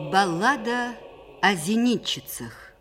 Баллада о зенитчицах.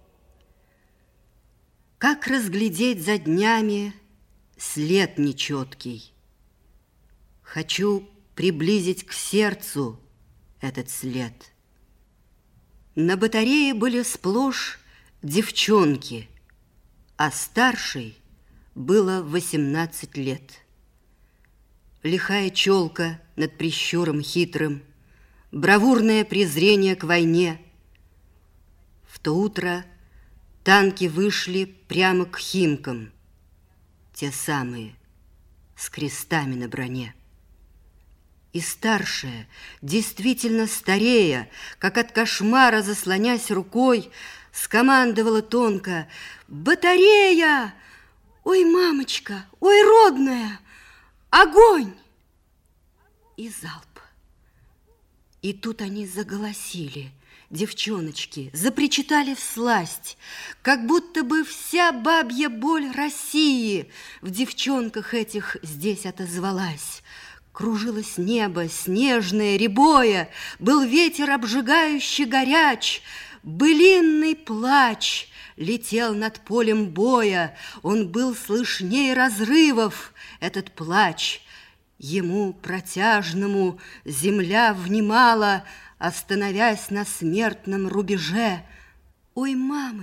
Как разглядеть за днями след нечеткий? Хочу приблизить к сердцу этот след. На батарее были сплошь девчонки, а старшей было 18 лет. Лихая челка над прищуром хитрым, бравурное презрение к войне. В то утро танки вышли прямо к Химкам, те самые, с крестами на броне. И старшая, действительно старея, как от кошмара заслонясь рукой, скомандовала тонко: «Батарея! Ой, мамочка! Ой, родная! Огонь!» И залп. И тут они заголосили, девчоночки, запричитали всласть, как будто бы вся бабья боль России в девчонках этих здесь отозвалась. Кружилось небо, снежное, рябое, был ветер обжигающий горяч, былинный плач летел над полем боя, он был слышней разрывов, этот плач. Ему, протяжному, земля внимала, остановясь на смертном рубеже. Ой, мама!